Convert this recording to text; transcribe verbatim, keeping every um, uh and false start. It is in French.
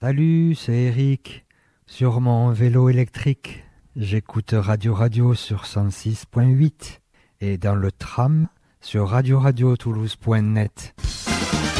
Salut, c'est Eric. Sur mon vélo électrique, j'écoute Radio Radio sur cent six point huit et dans le tram sur radio radio toulouse point net.